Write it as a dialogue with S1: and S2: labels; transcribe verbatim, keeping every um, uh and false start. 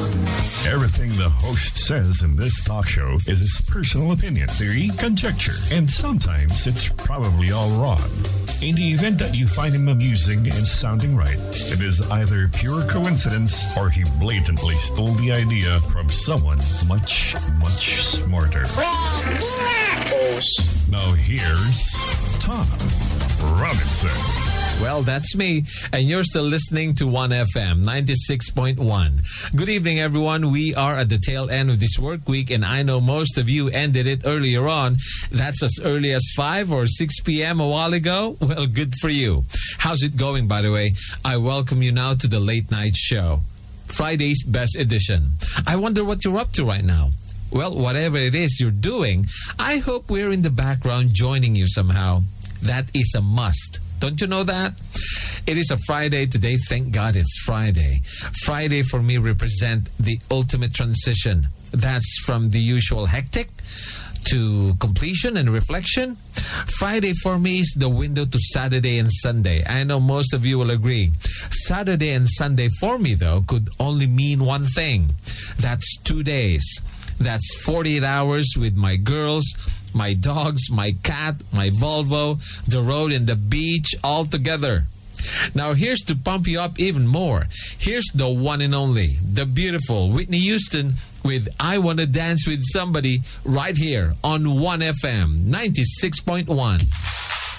S1: Everything the host says in this talk show is his personal opinion, theory, conjecture, and sometimes it's probably all wrong. In the event that you find him amusing and sounding right, it is either pure coincidence or he blatantly stole the idea from someone much, much smarter. Now here's Tom Robinson.
S2: Well, that's me, and you're still listening to one F M, ninety-six point one. Good evening, everyone. We are at the tail end of this work week, and I know most of you ended it earlier on. That's as early as five or six p.m. a while ago. Well, good for you. How's it going, by the way? I welcome you now to the late night show, Friday's best edition. I wonder what you're up to right now. Well, whatever it is you're doing, I hope we're in the background joining you somehow. That is a must. Don't you know that? It is a Friday today. Thank God it's Friday. Friday for me represent the ultimate transition. That's from the usual hectic to completion and reflection. Friday for me is the window to Saturday and Sunday. I know most of you will agree. Saturday and Sunday for me, though, could only mean one thing. That's two days. That's forty-eight hours with my girls, my dogs, my cat, my Volvo, the road and the beach all together. Now here's to pump you up even more. Here's the one and only, the beautiful Whitney Houston with I Want to Dance with Somebody right here on one F M ninety-six point one.